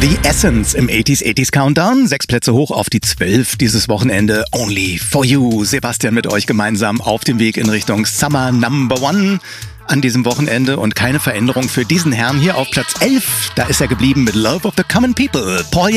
The Essence im 80s Countdown. 6 Plätze hoch auf die 12 dieses Wochenende. Only for You. Sebastian mit euch gemeinsam auf dem Weg in Richtung Summer Number One an diesem Wochenende. Und keine Veränderung für diesen Herrn hier auf Platz 11. Da ist er geblieben mit Love of the Common People. Paul